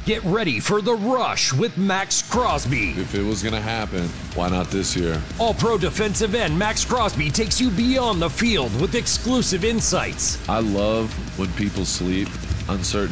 Get ready for the rush with Max Crosby. If it was going to happen, why not this year? All-Pro defensive end Max Crosby takes you beyond the field with exclusive insights. I love when people sleep. Uncertain